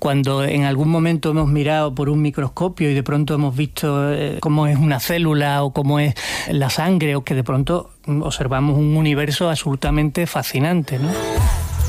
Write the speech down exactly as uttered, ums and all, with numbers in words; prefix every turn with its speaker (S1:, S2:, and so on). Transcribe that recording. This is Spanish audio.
S1: cuando en algún momento hemos mirado por un microscopio y de pronto hemos visto eh, cómo es una célula o cómo es la sangre, o que de pronto observamos un universo absolutamente fascinante, ¿no?